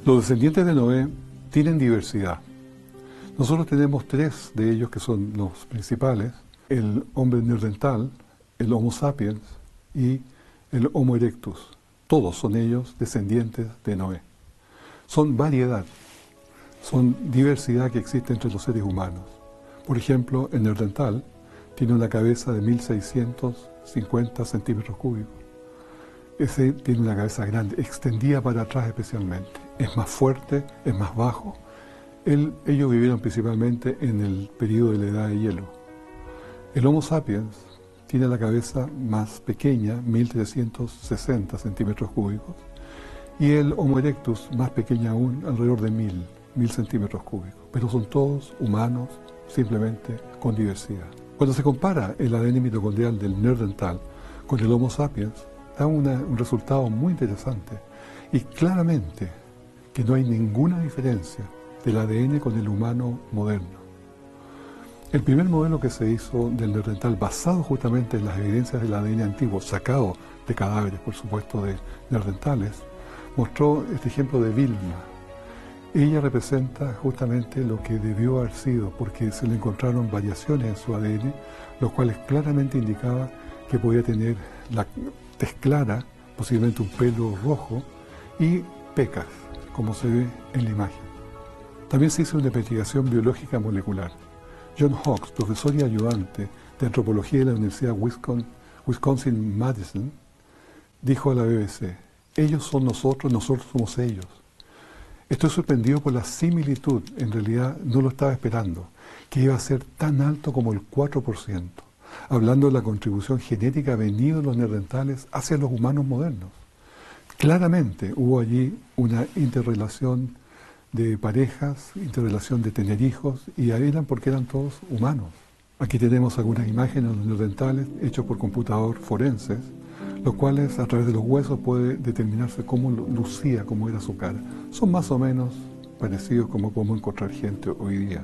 Los descendientes de Noé tienen diversidad. Nosotros tenemos tres de ellos que son los principales: el hombre neandertal, el Homo sapiens y el Homo erectus. Todos son ellos descendientes de Noé. Son variedad, son diversidad que existe entre los seres humanos. Por ejemplo, el neandertal tiene una cabeza de 1650 centímetros cúbicos. Ese tiene una cabeza grande, extendida para atrás especialmente. Es más fuerte, es más bajo. Ellos vivieron principalmente en el periodo de la edad de hielo. El Homo sapiens tiene la cabeza más pequeña, 1360 centímetros cúbicos, y el Homo erectus más pequeña aún, alrededor de 1000 centímetros cúbicos. Pero son todos humanos, simplemente con diversidad. Cuando se compara el ADN mitocondrial del neandertal con el Homo sapiens, da un resultado muy interesante, y claramente que no hay ninguna diferencia del ADN con el humano moderno. El primer modelo que se hizo del neandertal, basado justamente en las evidencias del ADN antiguo, sacado de cadáveres, por supuesto, de neandertales, mostró este ejemplo de Vilma. Ella representa justamente lo que debió haber sido, porque se le encontraron variaciones en su ADN, los cuales claramente indicaban que podía tener la tez clara, posiblemente un pelo rojo, y pecas, como se ve en la imagen. También se hizo una investigación biológica molecular. John Hawks, profesor y ayudante de antropología de la Universidad Wisconsin-Madison, dijo a la BBC: ellos son nosotros, nosotros somos ellos. Estoy sorprendido por la similitud, en realidad no lo estaba esperando, que iba a ser tan alto como el 4%, hablando de la contribución genética venida de los neandertales hacia los humanos modernos. Claramente hubo allí una interrelación de parejas, interrelación de tener hijos, y eran porque eran todos humanos. Aquí tenemos algunas imágenes de los neandertales hechos por computador forenses, los cuales a través de los huesos puede determinarse cómo lucía, cómo era su cara. Son más o menos parecidos como podemos encontrar gente hoy día.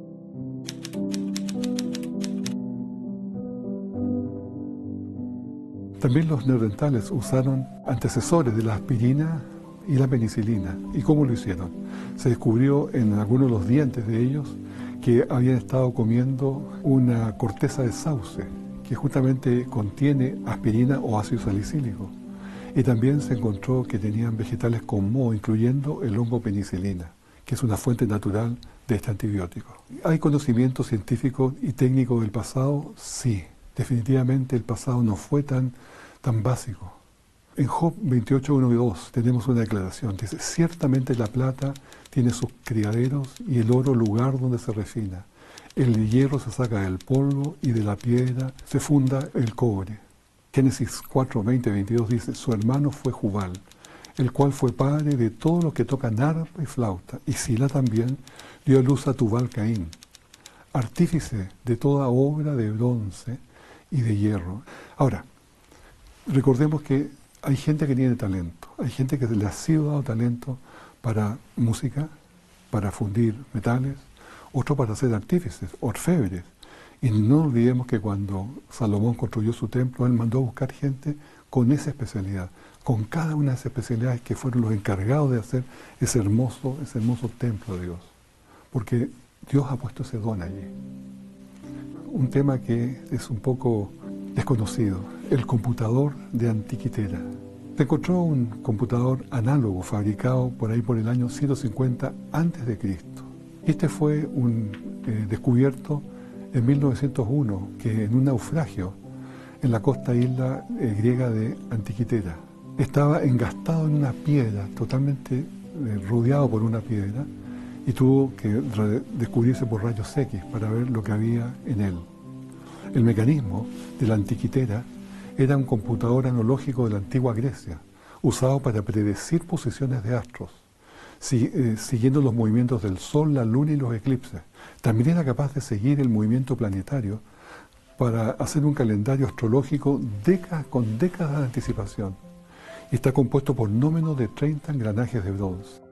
También los neandertales usaron antecesores de la aspirina y la penicilina. ¿Y cómo lo hicieron? Se descubrió en algunos de los dientes de ellos que habían estado comiendo una corteza de sauce, que justamente contiene aspirina o ácido salicílico. Y también se encontró que tenían vegetales con moho, incluyendo el hongo penicilina, que es una fuente natural de este antibiótico. ¿Hay conocimiento científico y técnico del pasado? Sí, definitivamente el pasado no fue tan básico. En Job 28, 1 y 2 tenemos una declaración. Dice: ciertamente la plata tiene sus criaderos y el oro lugar donde se refina. El hierro se saca del polvo y de la piedra se funda el cobre. Génesis 4, 20, 22 dice: su hermano fue Jubal, el cual fue padre de todos los que tocan arpa y flauta, y Sila también dio a luz a Tubal-Caín, artífice de toda obra de bronce y de hierro. Ahora, recordemos que hay gente que tiene talento, hay gente que le ha sido dado talento para música, para fundir metales, otro para ser artífices, orfebres. Y no olvidemos que cuando Salomón construyó su templo, él mandó a buscar gente con esa especialidad, con cada una de esas especialidades, que fueron los encargados de hacer ese hermoso templo de Dios. Porque Dios ha puesto ese don allí. Un tema que es un poco desconocido: el computador de Antiquitera. Se encontró un computador análogo fabricado por ahí por el año 150 a.C. Este fue descubierto en 1901, que en un naufragio en la costa isla griega de Antiquitera. Estaba engastado en una piedra, totalmente rodeado por una piedra, y tuvo que descubrirse por rayos X para ver lo que había en él. El mecanismo de la Antiquitera era un computador analógico de la antigua Grecia, usado para predecir posiciones de astros, siguiendo los movimientos del Sol, la Luna y los eclipses. También era capaz de seguir el movimiento planetario para hacer un calendario astrológico con décadas de anticipación. Y está compuesto por no menos de 30 engranajes de bronce.